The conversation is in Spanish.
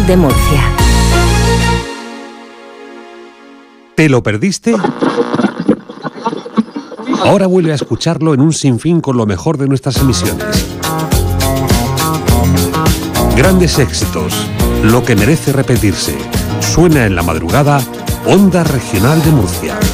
Regional de Murcia. ¿Te lo perdiste? Ahora vuelve a escucharlo en un sinfín con lo mejor de nuestras emisiones. Grandes éxitos, lo que merece repetirse. Suena en la madrugada, Onda Regional de Murcia.